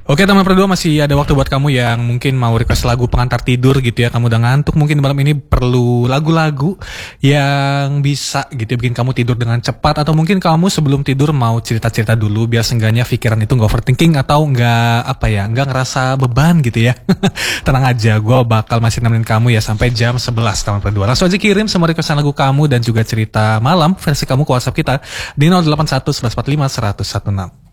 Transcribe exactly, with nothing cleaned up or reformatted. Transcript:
Oke teman berdua, masih ada waktu buat kamu yang mungkin mau request lagu pengantar tidur gitu ya. Kamu udah ngantuk mungkin malam ini, perlu lagu-lagu yang bisa gitu ya, bikin kamu tidur dengan cepat. Atau mungkin kamu sebelum tidur mau cerita-cerita dulu biar seenggaknya pikiran itu gak overthinking atau gak apa ya, gak ngerasa beban gitu ya. Tenang aja, gue bakal masih nemenin kamu ya sampai jam sebelas teman berdua. Langsung aja kirim semua requestan lagu kamu dan juga cerita malam versi kamu ke WhatsApp kita di nol delapan satu satu empat lima satu satu enam.